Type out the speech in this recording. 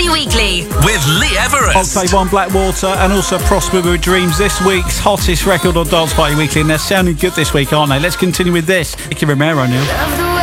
Party Weekly with Lee Everett. Octave on Blackwater and also Prosper with Dreams, this week's hottest record on Dance Party Weekly, and they're sounding good this week, aren't they? Let's continue with this. Nicky Romero, Neil.